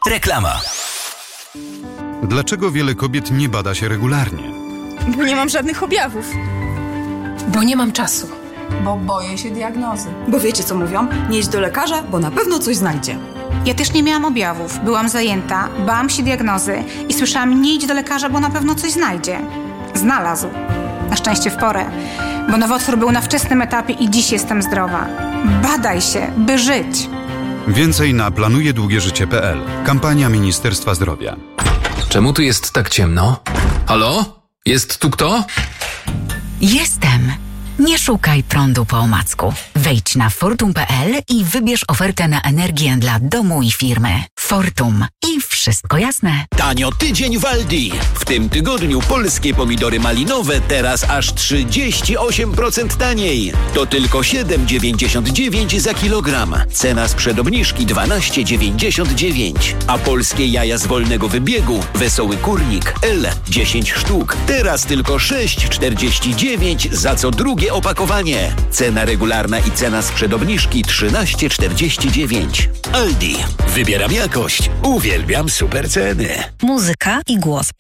Reklama. Dlaczego wiele kobiet nie bada się regularnie? Bo nie mam żadnych objawów. Bo nie mam czasu. Bo boję się diagnozy. Bo wiecie co mówią? Nie idź do lekarza, bo na pewno coś znajdzie. Ja też nie miałam objawów. Byłam zajęta, bałam się diagnozy i słyszałam: nie idź do lekarza, bo na pewno coś znajdzie. Znalazł. Na szczęście w porę, bo nowotwór był na wczesnym etapie i dziś jestem zdrowa. Badaj się, by żyć. Więcej na planujedługieżycie.pl. Kampania Ministerstwa Zdrowia. Czemu tu jest tak ciemno? Halo? Jest tu kto? Jestem. Nie szukaj prądu po omacku. Wejdź na fortum.pl i wybierz ofertę na energię dla domu i firmy. Fortum. I wszystko jasne. Tanio tydzień w Aldi. W tym tygodniu polskie pomidory malinowe teraz aż 38% taniej. To tylko 7,99 za kilogram. Cena sprzed obniżki 12,99. A polskie jaja z wolnego wybiegu Wesoły Kurnik L 10 sztuk. Teraz tylko 6,49 za co drugie opakowanie. Cena regularna i cena sprzed obniżki 13,49. Aldi. Wybieram jakość. Uwielbiam super ceny. Muzyka i głos